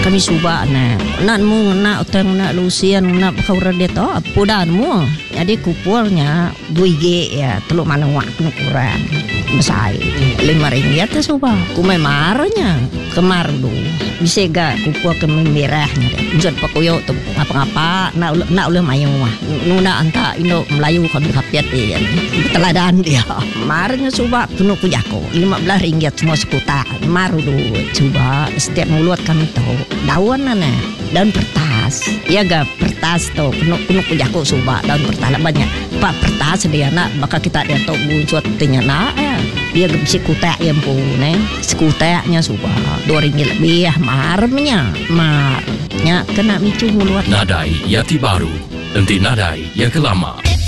kami suba nak mu nak utang nak lusian nak kau redet pudan mu jadi kupulnya 2G ya teluk mana waktu kurang besar RM5 tu suba ku marahnya kemar dulu bisa gak kupul ke merahnya deh pakuyo tu apa-apa nak uleh mayu mah nuna anta Indo Melayu kau kapiat ya teladan dia marahnya suba penuh pujaku RM15 semua sekuta maru dulu coba setiap mulut kami tahu daun daun pertas ya gak pertas tuh penuh pujaku suba daun pertas banyak pak pertas dia nak bakal kita dia tahu buat tanya nak dia bisa kutek yang pun sekuteknya suba RM2 lebih marnya kena micu mulut Nadai Yati Baru, nanti nadai yang kelama.